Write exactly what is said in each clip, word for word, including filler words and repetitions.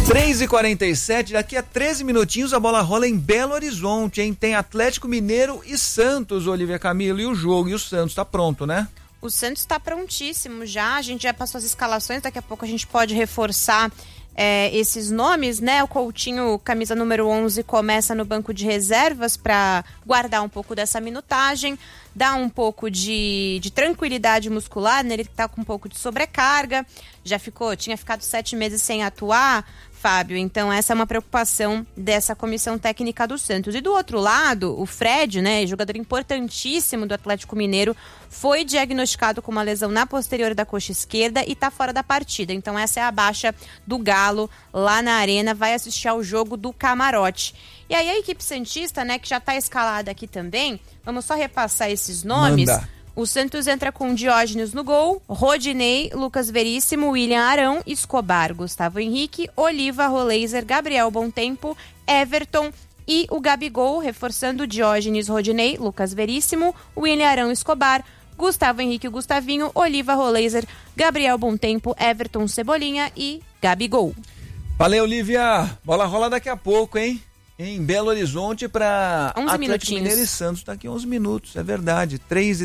três e quarenta e sete, daqui a treze minutinhos a bola rola em Belo Horizonte, hein? Tem Atlético Mineiro e Santos, Olivia Camilo, e o jogo, e o Santos tá pronto, né? O Santos tá prontíssimo já, a gente já passou as escalações, daqui a pouco a gente pode reforçar é, esses nomes, né? O Coutinho, camisa número onze, começa no banco de reservas para guardar um pouco dessa minutagem, dar um pouco de, de tranquilidade muscular, né? Ele tá com um pouco de sobrecarga, já ficou, tinha ficado sete meses sem atuar, Fábio, então essa é uma preocupação dessa comissão técnica do Santos. E do outro lado, o Fred, né, jogador importantíssimo do Atlético Mineiro, foi diagnosticado com uma lesão na posterior da coxa esquerda e tá fora da partida. Então essa é a baixa do Galo lá na Arena, vai assistir ao jogo do camarote. E aí a equipe santista, né, que já tá escalada aqui também, vamos só repassar esses nomes. Manda. O Santos entra com Diógenes no gol, Rodinei, Lucas Veríssimo, William Arão, Escobar, Gustavo Henrique, Oliva, Roleiser, Gabriel Bontempo, Everton e o Gabigol, reforçando Diógenes, Rodinei, Lucas Veríssimo, William Arão, Escobar, Gustavo Henrique, Gustavinho, Oliva, Roleiser, Gabriel Bontempo, Everton, Cebolinha e Gabigol. Valeu, Olivia. Bola rola daqui a pouco, hein? Em Belo Horizonte para Atlético Mineiro e Santos, daqui a onze minutos, é verdade. três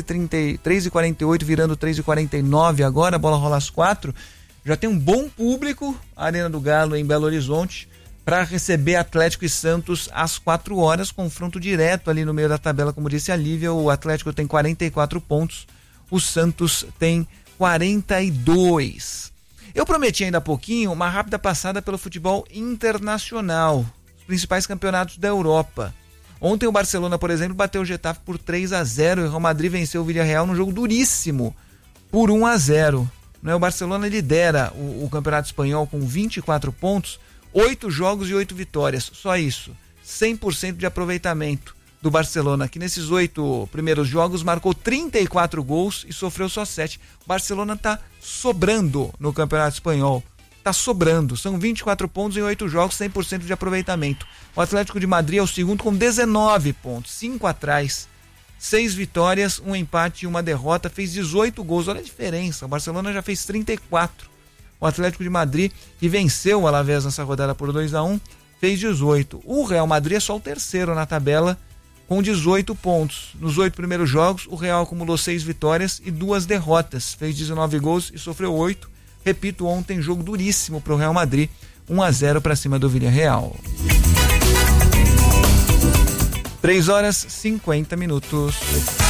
e quarenta e oito, virando três e quarenta e nove agora, a bola rola às quatro. Já tem um bom público, a Arena do Galo em Belo Horizonte, para receber Atlético e Santos às quatro horas, confronto direto ali no meio da tabela, como disse a Lívia. O Atlético tem quarenta e quatro pontos, o Santos tem quarenta e dois. Eu prometi ainda há pouquinho uma rápida passada pelo futebol internacional, principais campeonatos da Europa. Ontem o Barcelona, por exemplo, bateu o Getafe por três a zero e o Real Madrid venceu o Villarreal num jogo duríssimo por um a zero. Né? O Barcelona lidera o, o campeonato espanhol com vinte e quatro pontos, oito jogos e oito vitórias, só isso. cem por cento de aproveitamento do Barcelona, que nesses oito primeiros jogos marcou trinta e quatro gols e sofreu só sete. O Barcelona tá sobrando no campeonato espanhol. Tá sobrando, são vinte e quatro pontos em oito jogos, cem por cento de aproveitamento. O Atlético de Madrid é o segundo com dezenove pontos, cinco atrás, seis vitórias, um empate e uma derrota, fez dezoito gols, olha a diferença, o Barcelona já fez trinta e quatro. O Atlético de Madrid, que venceu o Alavés nessa rodada por dois a um, fez dezoito. O Real Madrid é só o terceiro na tabela, com dezoito pontos. Nos oito primeiros jogos, o Real acumulou seis vitórias e duas derrotas, fez dezenove gols e sofreu oito. Repito, ontem jogo duríssimo para o Real Madrid, um a zero para cima do Villarreal. três horas e cinquenta minutos.